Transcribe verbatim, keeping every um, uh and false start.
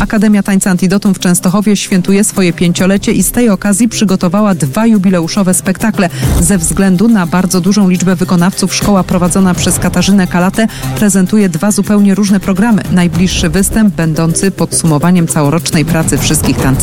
Akademia Tańca Antidotum w Częstochowie świętuje swoje pięciolecie i z tej okazji przygotowała dwa jubileuszowe spektakle. Ze względu na bardzo dużą liczbę wykonawców szkoła prowadzona przez Katarzynę Kalatę prezentuje dwa zupełnie różne programy. Najbliższy występ będący podsumowaniem całorocznej pracy wszystkich tancerzy